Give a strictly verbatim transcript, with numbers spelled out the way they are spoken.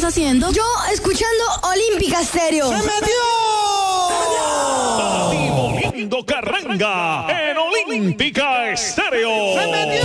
haciendo? Yo escuchando Olímpica Estéreo. ¡Se metió! Lindo Carranga en Olímpica Estéreo. ¡Se metió!